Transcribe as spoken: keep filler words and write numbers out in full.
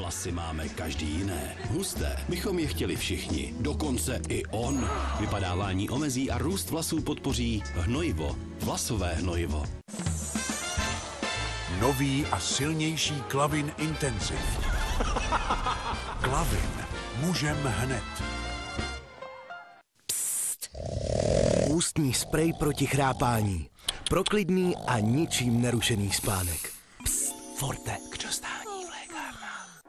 vlasy máme každý jiné. Husté bychom je chtěli všichni, dokonce i on. Vypadávání omezí a růst vlasů podpoří hnojivo, vlasové hnojivo. Nový a silnější Klavin Intensiv. Klavin. Můžem hned. Psst. Ústní sprej proti chrápání. Pro klidný a ničím nerušený spánek. Psst. Forte.